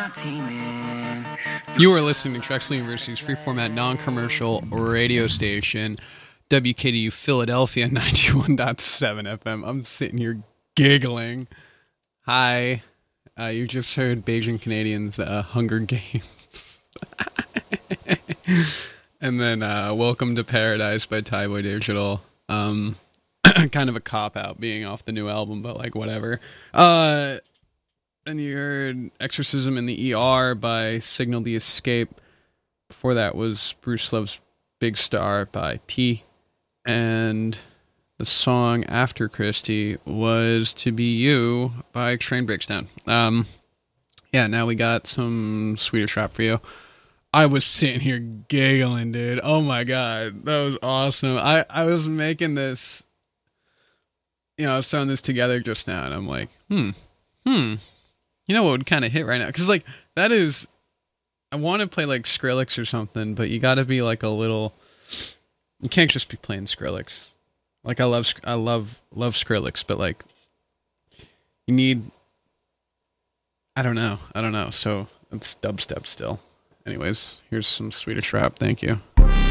You are listening to Drexel University's free-format, non-commercial radio station, WKDU Philadelphia 91.7 FM. I'm sitting here giggling. Hi. You just heard Beijing Canadians' Hunger Games. And then Welcome to Paradise by Tyboy Digital. Kind of a cop-out being off the new album, but like whatever. And you heard Exorcism in the ER by Signal the Escape. Before that was Bruce Love's Big Star by P. And the song after Christie was To Be You by Train Breaks Down. Now we got some Swedish rap for you. I was sitting here giggling, dude. Oh my god, that was awesome. I was making this, I was throwing this together just now, and I'm like, You know what would kind of hit right now? Because, like, that is... I want to play, like, Skrillex or something, but you got to be, like, a little... You can't just be playing Skrillex. Like, I love Skrillex, but, like, you need... I don't know. So, it's dubstep still. Anyways, here's some Swedish rap. Thank you.